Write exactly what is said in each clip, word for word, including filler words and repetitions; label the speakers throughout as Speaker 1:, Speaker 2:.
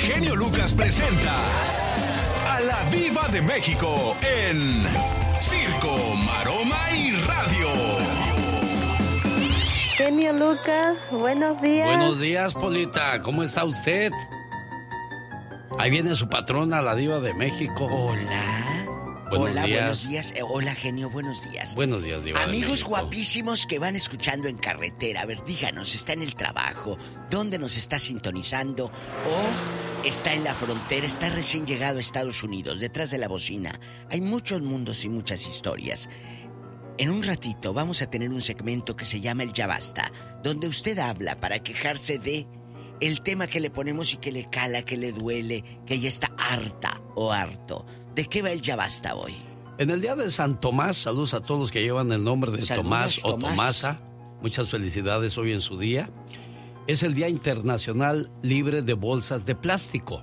Speaker 1: genio Lucas presenta a la Diva de México en Circo, Maroma y Radio.
Speaker 2: Genio Lucas, buenos días.
Speaker 3: Buenos días, Polita. ¿Cómo está usted? Ahí viene su patrona, la Diva de México.
Speaker 4: Hola.
Speaker 3: Buenos
Speaker 4: Hola,
Speaker 3: días.
Speaker 4: buenos días. Eh, hola, genio, buenos días.
Speaker 3: Buenos días, Diva de
Speaker 4: Amigos
Speaker 3: México.
Speaker 4: guapísimos que van escuchando en carretera. A ver, díganos, ¿está en el trabajo? ¿Dónde nos está sintonizando? ¿O está en la frontera? ¿Está recién llegado a Estados Unidos, detrás de la bocina? Hay muchos mundos y muchas historias. En un ratito vamos a tener un segmento que se llama el Ya Basta, donde usted habla para quejarse de el tema que le ponemos y que le cala, que le duele, que ya está harta o harto. ¿De qué va el Ya Basta hoy?
Speaker 3: En el día de San Tomás, saludos a todos los que llevan el nombre de
Speaker 4: Saludos,
Speaker 3: Tomás o
Speaker 4: Tomás.
Speaker 3: Tomasa. Muchas felicidades hoy en su día. Es el Día Internacional Libre de Bolsas de Plástico.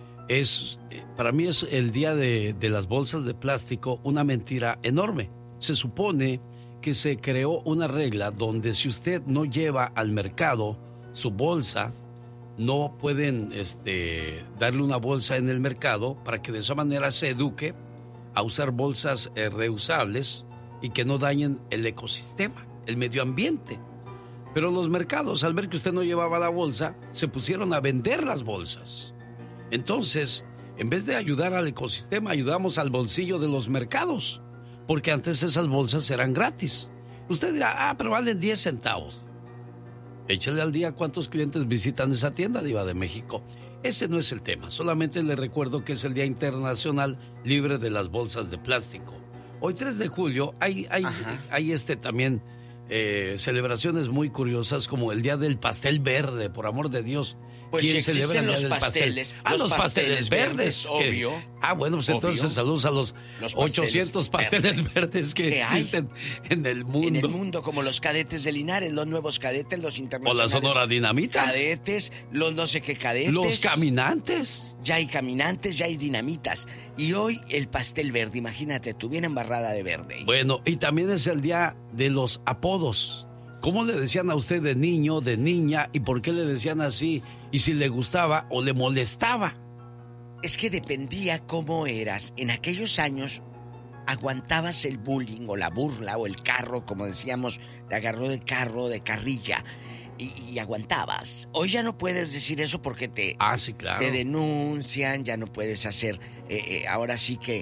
Speaker 3: Es, para mí es el día de, de las bolsas de plástico, una mentira enorme. Se supone que se creó una regla donde si usted no lleva al mercado su bolsa, no pueden este, darle una bolsa en el mercado para que de esa manera se eduque a usar bolsas eh, reusables y que no dañen el ecosistema, el medio ambiente. Pero los mercados, al ver que usted no llevaba la bolsa, se pusieron a vender las bolsas. Entonces, en vez de ayudar al ecosistema, ayudamos al bolsillo de los mercados, porque antes esas bolsas eran gratis. Usted dirá, ah, pero valen diez centavos. Échale al día cuántos clientes visitan esa tienda, Diva de México. Ese no es el tema, solamente le recuerdo que es el Día Internacional Libre de las Bolsas de Plástico. Hoy tres de julio hay, hay, hay este también eh, celebraciones muy curiosas como el Día del Pastel Verde, por amor de Dios.
Speaker 4: Pues
Speaker 3: ¿Quién
Speaker 4: si
Speaker 3: celebra el
Speaker 4: existen
Speaker 3: Día
Speaker 4: los
Speaker 3: del pastel?
Speaker 4: pasteles,
Speaker 3: Ah,
Speaker 4: los
Speaker 3: los
Speaker 4: pasteles
Speaker 3: pasteles, verdes.
Speaker 4: verdes,
Speaker 3: que-
Speaker 4: obvio.
Speaker 3: Ah, bueno, pues entonces
Speaker 4: Obvio.
Speaker 3: saludos a los,
Speaker 4: Los pasteles
Speaker 3: ochocientos pasteles
Speaker 4: verdes
Speaker 3: verdes, que
Speaker 4: que hay
Speaker 3: existen en el mundo.
Speaker 4: En el mundo, como los cadetes de Linares, los nuevos cadetes, los
Speaker 3: O la
Speaker 4: internacionales.
Speaker 3: Sonora Dinamita.
Speaker 4: Cadetes, los no sé qué cadetes.
Speaker 3: Los caminantes.
Speaker 4: Ya hay caminantes, ya hay dinamitas. Y hoy el pastel verde, imagínate, tú bien embarrada de verde.
Speaker 3: Bueno, y también es el día de los apodos. ¿Cómo le decían a usted de niño, de niña, y por qué le decían así? Y si le gustaba o le molestaba.
Speaker 4: Es que dependía cómo eras. En aquellos años aguantabas el bullying o la burla o el carro, como decíamos, te agarró de carro, de carrilla, y, y aguantabas. Hoy ya no puedes decir eso porque te,
Speaker 3: Ah, sí, claro.
Speaker 4: te denuncian, ya no puedes hacer, eh, eh, ahora sí que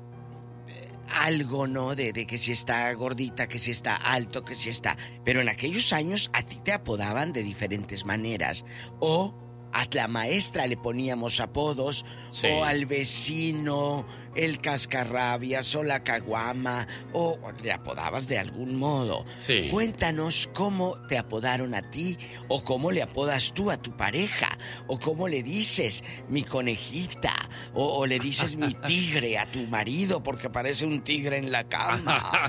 Speaker 4: eh, algo, ¿no? De, de que si está gordita, que si está alto, que si está... Pero en aquellos años a ti te apodaban de diferentes maneras. O a la maestra le poníamos apodos,
Speaker 3: Sí.
Speaker 4: o al vecino, el cascarrabias, o la caguama, o le apodabas de algún modo.
Speaker 3: Sí.
Speaker 4: Cuéntanos cómo te apodaron a ti, o cómo le apodas tú a tu pareja, o cómo le dices mi conejita, o, o le dices mi tigre a tu marido porque parece un tigre en la cama.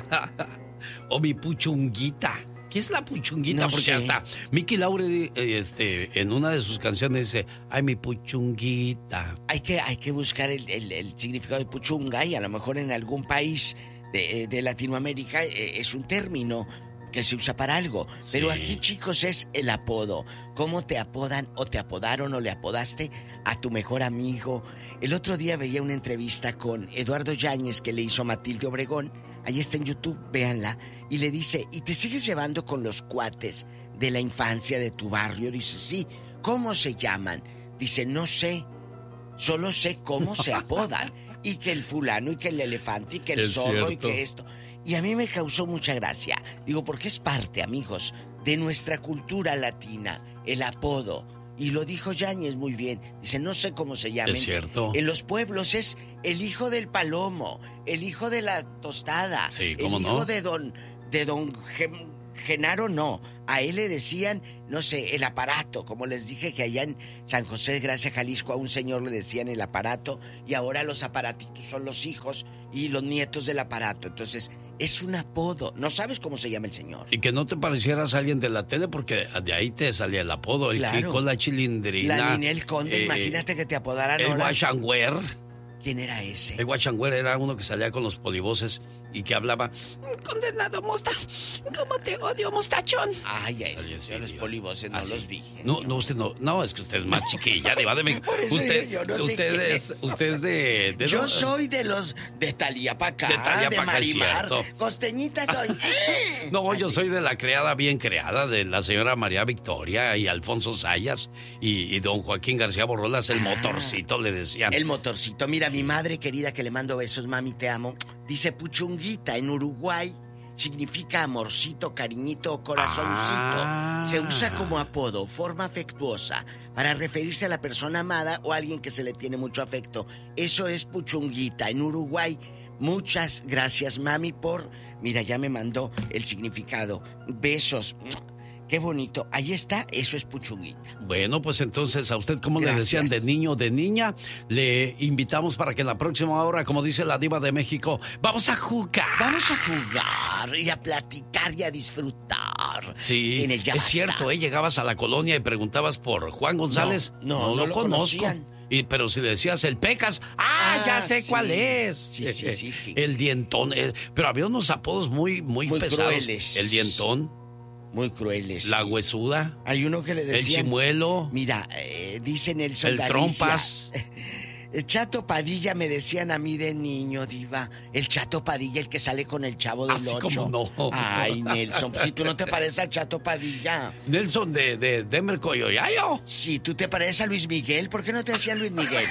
Speaker 3: O mi puchunguita. ¿Qué es la puchunguita?
Speaker 4: No
Speaker 3: Porque
Speaker 4: sé.
Speaker 3: hasta Mickey Laure, eh, este, en una de sus canciones dice, ay, mi puchunguita.
Speaker 4: Hay que, hay que buscar el, el- el significado de puchunga, y a lo mejor en algún país de, de Latinoamérica eh, es un término que se usa para algo. Pero
Speaker 3: Sí.
Speaker 4: aquí, chicos, es el apodo. ¿Cómo te apodan o te apodaron o le apodaste a tu mejor amigo? El otro día veía una entrevista con Eduardo Yáñez que le hizo Matilde Obregón. Ahí está en YouTube, véanla. Y le dice, ¿y te sigues llevando con los cuates de la infancia de tu barrio? Dice, sí. ¿Cómo se llaman? Dice, no sé. Solo sé cómo se apodan. Y que el fulano, y que el elefante, y que el
Speaker 3: Es
Speaker 4: zorro, y
Speaker 3: cierto.
Speaker 4: que esto. Y a mí me causó mucha gracia. Digo, porque es parte, amigos, de nuestra cultura latina, el apodo. Y lo dijo Yáñez muy bien. Dice, no sé cómo se llaman.
Speaker 3: Es cierto.
Speaker 4: En los pueblos es el hijo del palomo, el hijo de la tostada,
Speaker 3: Sí, ¿cómo
Speaker 4: el
Speaker 3: no?
Speaker 4: hijo de don, de don Gem- Genaro, no. A él le decían, no sé, el aparato. Como les dije que allá en San José de Gracia, Jalisco, a un señor le decían el aparato, y ahora los aparatitos son los hijos y los nietos del aparato. Entonces, es un apodo. No sabes cómo se llama el señor.
Speaker 3: Y que no te parecieras a alguien de la tele porque de ahí te salía el apodo. El
Speaker 4: Claro.
Speaker 3: Kiko, la Chilindrina.
Speaker 4: La Ninel Conde,
Speaker 3: eh,
Speaker 4: imagínate que te apodaran
Speaker 3: El
Speaker 4: ahora.
Speaker 3: Guachangüer.
Speaker 4: ¿Quién era ese?
Speaker 3: El Guachangüer era uno que salía con los polivoces y que hablaba, condenado mosta, ¿cómo te odio, mostachón?
Speaker 4: Ay, a eso, sí, los polivoces no los vi.
Speaker 3: No, no, usted no, no, es que usted es más chiquilla, Diva de México. Usted,
Speaker 4: yo no sé
Speaker 3: usted es,
Speaker 4: es
Speaker 3: usted es de, de
Speaker 4: Yo
Speaker 3: no,
Speaker 4: soy de los de Talía pa' acá,
Speaker 3: de, Talía
Speaker 4: de
Speaker 3: pa' acá,
Speaker 4: Marimar,
Speaker 3: cierto.
Speaker 4: Costeñita soy.
Speaker 3: No,
Speaker 4: Así.
Speaker 3: yo soy de la criada bien creada, de la señora María Victoria y Alfonso Sayas y, y don Joaquín García Borrolas, el ah, motorcito le decían.
Speaker 4: El motorcito, mira, mi madre querida que le mando besos, mami, te amo, dice puchunguita en Uruguay. Significa amorcito, cariñito o corazoncito. Ah. Se usa como apodo, forma afectuosa, para referirse a la persona amada o a alguien que se le tiene mucho afecto. Eso es puchunguita en Uruguay. Muchas gracias, mami, por... Mira, ya me mandó el significado. Besos. Qué bonito. Ahí está, eso es puchunguita.
Speaker 3: Bueno, pues entonces a usted, como le decían, de niño o de niña, le invitamos para que en la próxima hora, como dice la Diva de México, vamos a jugar.
Speaker 4: Vamos a jugar y a platicar y a disfrutar.
Speaker 3: Sí, en el es cierto, ¿eh? Llegabas a la colonia y preguntabas por Juan González.
Speaker 4: No, no, no,
Speaker 3: no lo,
Speaker 4: lo
Speaker 3: conozco.
Speaker 4: Conocían.
Speaker 3: Y, pero si le decías el Pecas, ¡ah, ah ya sé sí. cuál es!
Speaker 4: Sí, sí, sí, sí.
Speaker 3: El Dientón. Eh, pero había unos apodos muy, muy, muy pesados.
Speaker 4: Crueles.
Speaker 3: El Dientón.
Speaker 4: Muy crueles.
Speaker 3: La Huesuda.
Speaker 4: Hay uno que le decía.
Speaker 3: El Chimuelo.
Speaker 4: Mira, eh, dice Nelson
Speaker 3: El
Speaker 4: Galicia,
Speaker 3: Trompas.
Speaker 4: El Chato Padilla me decían a mí de niño, Diva. El Chato Padilla, el que sale con el Chavo del Ocho.
Speaker 3: Así como no.
Speaker 4: Ay, Nelson, si tú no te pareces al Chato Padilla.
Speaker 3: Nelson de, de Denver, Coyoyayo.
Speaker 4: Si tú te pareces a Luis Miguel, ¿por qué no te decían Luis Miguel?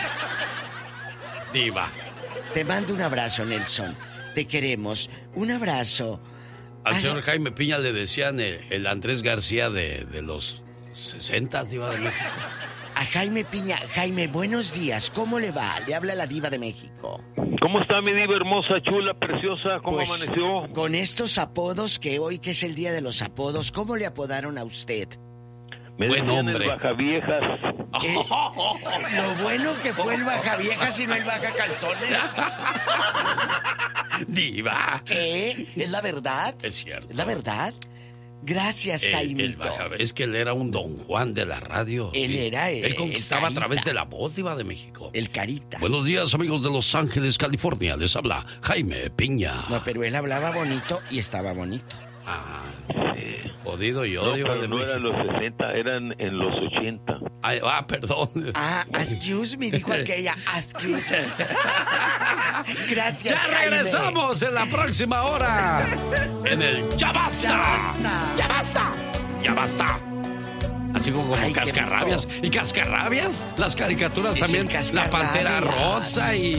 Speaker 3: Diva.
Speaker 4: Te mando un abrazo, Nelson. Te queremos. Un abrazo.
Speaker 3: Al
Speaker 4: Ay,
Speaker 3: señor Jaime Piña le decían el, el Andrés García de, de los sesentas, Diva de México.
Speaker 4: A Jaime Piña. Jaime, buenos días. ¿Cómo le va? Le habla la Diva de México.
Speaker 5: ¿Cómo está mi diva hermosa, chula, preciosa? ¿Cómo
Speaker 4: pues,
Speaker 5: amaneció?
Speaker 4: Con estos apodos que hoy que es el día de los apodos, ¿cómo le apodaron a usted?
Speaker 5: Me
Speaker 3: Buen
Speaker 5: decían
Speaker 3: hombre.
Speaker 5: El Bajaviejas.
Speaker 4: ¿Qué? Lo bueno que fue el Bajaviejas y no el Bajacalzones.
Speaker 3: Diva.
Speaker 4: ¿Qué? ¿Es la verdad?
Speaker 3: Es cierto.
Speaker 4: ¿Es la verdad? Gracias,
Speaker 3: el,
Speaker 4: Jaimito.
Speaker 3: El es que él era un Don Juan de la radio.
Speaker 4: Él
Speaker 3: sí.
Speaker 4: era el,
Speaker 3: Él conquistaba
Speaker 4: el
Speaker 3: a través de la voz, Diva de México.
Speaker 4: El Carita.
Speaker 3: Buenos días, amigos de Los Ángeles, California. Les habla Jaime Piña.
Speaker 4: No, pero él hablaba bonito y estaba bonito.
Speaker 3: Ah, sí. Jodido yo,
Speaker 5: no,
Speaker 3: Diva
Speaker 5: pero
Speaker 3: de
Speaker 5: no
Speaker 3: México.
Speaker 5: eran los sesenta, eran en los ochenta.
Speaker 3: Ay, ah, perdón.
Speaker 4: Ah, excuse me, dijo aquella. Excuse me. Gracias,
Speaker 3: Ya
Speaker 4: Jaime.
Speaker 3: regresamos en la próxima hora. En el Ya Basta.
Speaker 4: Ya basta.
Speaker 3: Ya basta. Ya basta. Así como
Speaker 4: Ay,
Speaker 3: Cascarrabias. ¿Y Cascarrabias? Las caricaturas
Speaker 4: Es
Speaker 3: también.
Speaker 4: el
Speaker 3: La Pantera
Speaker 4: Cascarrabias.
Speaker 3: Rosa y